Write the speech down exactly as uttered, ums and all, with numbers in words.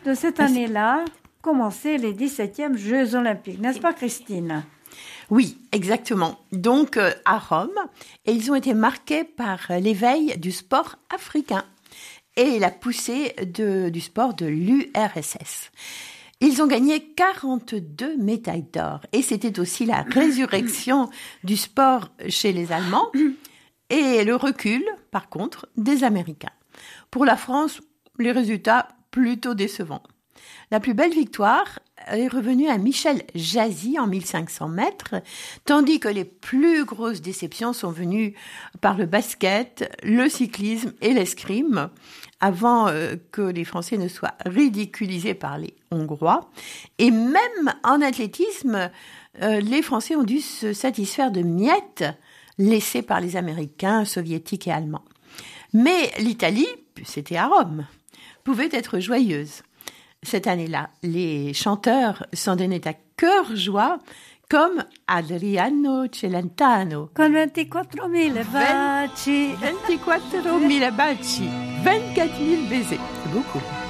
de cette année-là commençaient les dix-septièmes Jeux olympiques, n'est-ce pas Christine ? Oui, exactement. Donc euh, à Rome, et ils ont été marqués par l'éveil du sport africain et la poussée de, du sport de l'U R S S. Ils ont gagné quarante-deux médailles d'or et c'était aussi la résurrection du sport chez les Allemands et le recul, par contre, des Américains. Pour la France, les résultats plutôt décevants. La plus belle victoire est revenue à Michel Jazy en mille cinq cents mètres, tandis que les plus grosses déceptions sont venues par le basket, le cyclisme et l'escrime, avant euh, que les Français ne soient ridiculisés par les Hongrois. Et même en athlétisme, euh, les Français ont dû se satisfaire de miettes laissées par les Américains, Soviétiques et Allemands. Mais l'Italie, c'était à Rome, pouvait être joyeuse. Cette année-là, les chanteurs s'en donnaient à cœur joie, comme Adriano Celentano. Con ventiquattro mille baci. ventiquattro mille baci, vingt-quatre mille baisers, c'est beaucoup.